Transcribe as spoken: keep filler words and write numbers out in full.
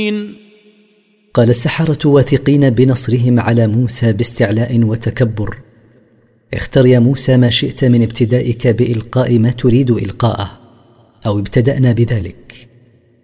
قال السحرة واثقين بنصرهم على موسى باستعلاء وتكبر: اختر يا موسى ما شئت من ابتدائك بإلقاء ما تريد إلقاءه، أو ابتدأنا بذلك.